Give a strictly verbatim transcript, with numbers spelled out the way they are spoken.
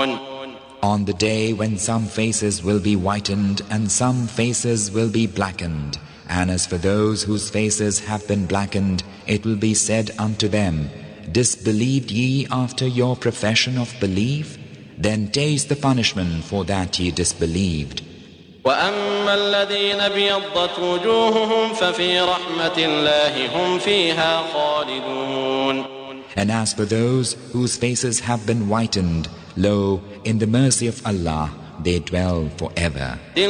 On the day when some faces will be whitened and some faces will be blackened, and as for those whose faces have been blackened, it will be said unto them, disbelieved ye after your profession of belief? Then taste the punishment for that ye disbelieved. وَأَمَّا الَّذِينَ ابْيَضَّتْ وُجُوهُهُمْ فَفِي رَحْمَةِ اللَّهِ هُمْ فِيهَا خَالِدُونَ. And as for those whose faces have been whitened, lo, in the mercy of Allah they dwell forever.